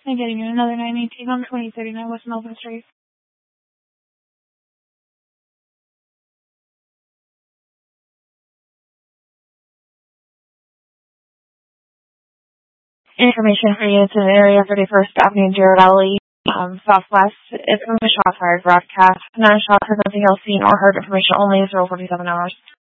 and getting you another 918 on 2039 West Melvin Street. Information for you, it's in the area of 31st Avenue, Jared Alley, Southwest. It's from the shot fired broadcast. Non-shot has nothing else seen or heard. Information only 047 hours.